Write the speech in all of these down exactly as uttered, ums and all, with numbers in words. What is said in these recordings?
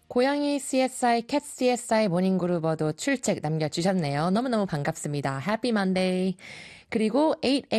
고양이 씨에스아이, 캣 씨에스아이 모닝그루버도 출첵 남겨주셨네요. 너무너무 반갑습니다. Happy Monday. 그리고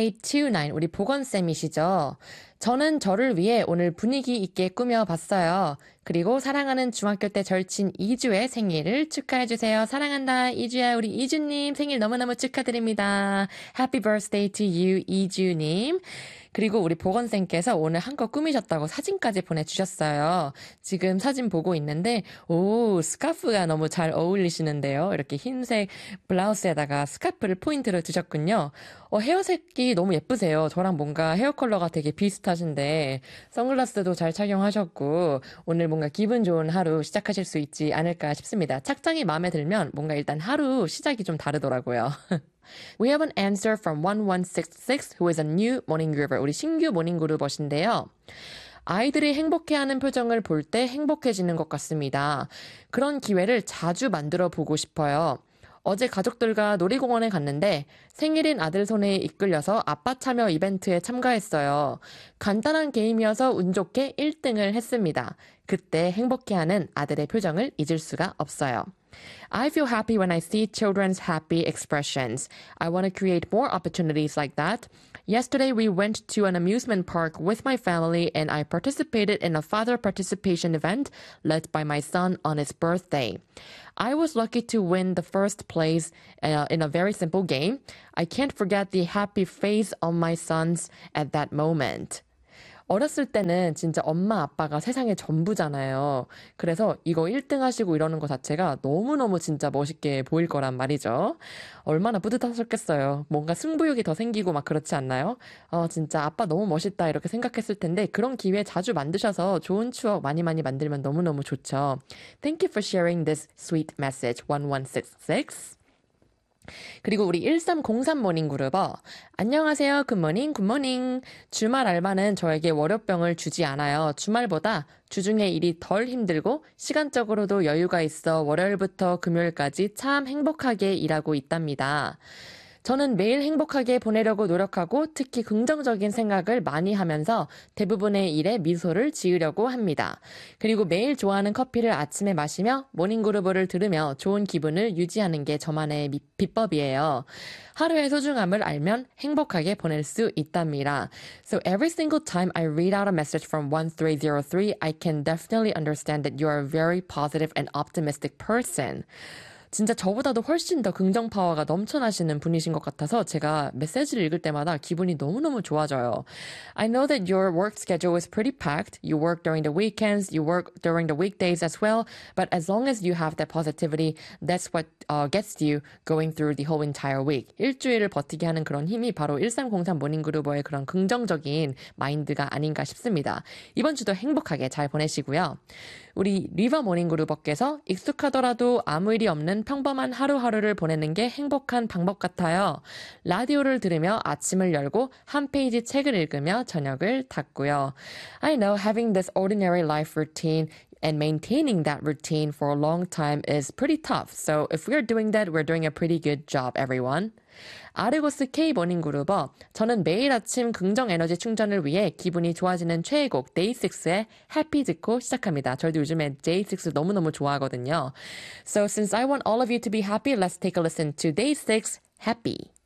팔팔이구 우리 보건쌤이시죠? 저는 저를 위해 오늘 분위기 있게 꾸며봤어요. 그리고 사랑하는 중학교 때 절친 이주의 생일을 축하해주세요. 사랑한다 이주야. 우리 이주님 생일 너무너무 축하드립니다. Happy birthday to you 이주님. 그리고 우리 보건쌤께서 오늘 한껏 꾸미셨다고 사진까지 보내주셨어요. 지금 사진 보고 있는데 오 스카프가 너무 잘 어울리시는데요. 이렇게 흰색 블라우스에다가 스카프를 포인트를 두셨군요. 어, 헤어색이 너무 예쁘세요. 저랑 뭔가 헤어 컬러가 되게 비슷하신데 선글라스도 잘 착용하셨고 오늘 뭔가 기분 좋은 하루 시작하실 수 있지 않을까 싶습니다. 착장이 마음에 들면 뭔가 일단 하루 시작이 좀 다르더라고요. We have an answer from one one six six who is a new morning groover. 우리 신규 모닝 그루버신데요. 아이들이 행복해하는 표정을 볼 때 행복해지는 것 같습니다. 그런 기회를 자주 만들어 보고 싶어요. 어제 가족들과 놀이공원에 갔는데 생일인 아들 손에 이끌려서 아빠 참여 이벤트에 참가했어요. 간단한 게임이어서 운 좋게 일 등을 했습니다. 그때 행복해하는 아들의 표정을 잊을 수가 없어요. I feel happy when I see children's happy expressions. I want to create more opportunities like that. Yesterday we went to an amusement park with my family and I participated in a father participation event led by my son on his birthday. I was lucky to win the first place uh, in a very simple game. I can't forget the happy face on my son's at that moment. 어렸을 때는 진짜 엄마 아빠가 세상의 전부잖아요. 그래서 이거 일 등 하시고 이러는 거 자체가 너무너무 진짜 멋있게 보일 거란 말이죠. 얼마나 뿌듯하셨겠어요. 뭔가 승부욕이 더 생기고 막 그렇지 않나요? 어, 진짜 아빠 너무 멋있다 이렇게 생각했을 텐데 그런 기회 자주 만드셔서 좋은 추억 많이 많이 만들면 너무너무 좋죠. Thank you for sharing this sweet message, one one six six. 그리고 우리 일삼공삼 모닝그룹어 안녕하세요. 굿모닝 굿모닝. 주말 알바는 저에게 월요병을 주지 않아요. 주말보다 주중에 일이 덜 힘들고 시간적으로도 여유가 있어 월요일부터 금요일까지 참 행복하게 일하고 있답니다. 저는 매일 행복하게 보내려고 노력하고 특히 긍정적인 생각을 많이 하면서 대부분의 일에 미소를 지으려고 합니다. 그리고 매일 좋아하는 커피를 아침에 마시며 모닝그루브를 들으며 좋은 기분을 유지하는 게 저만의 미, 비법이에요. 하루의 소중함을 알면 행복하게 보낼 수 있답니다. So every single time I read out a message from one three zero three, I can definitely understand that you are a very positive and optimistic person. 진짜 저보다도 훨씬 더 긍정 파워가 넘쳐나시는 분이신 것 같아서 제가 메시지를 읽을 때마다 기분이 너무너무 좋아져요. I know that your work schedule is pretty packed. You work during the weekends, you work during the weekdays as well. But as long as you have that positivity, that's what uh, gets you going through the whole entire week. 일주일을 버티게 하는 그런 힘이 바로 일삼공삼 모닝그루버의 그런 긍정적인 마인드가 아닌가 싶습니다. 이번 주도 행복하게 잘 보내시고요. 우리 리버 모닝그루버께서 익숙하더라도 아무 일이 없는 평범한 하루하루를 보내는 게 행복한 방법 같아요. 라디오를 들으며 아침을 열고 한 페이지 책을 읽으며 저녁을 닫고요. I know having this ordinary life routine and maintaining that routine for a long time is pretty tough. So if we're doing that, we're doing a pretty good job, everyone. 아르고스 K 모닝그루버 저는 매일 아침 긍정 에너지 충전을 위해 기분이 좋아지는 최애곡 데이식스의 해피 듣고 시작합니다. 저도 요즘에 데이식스 너무너무 좋아하거든요. So since I want all of you to be happy, let's take a listen to 데이식스 Happy.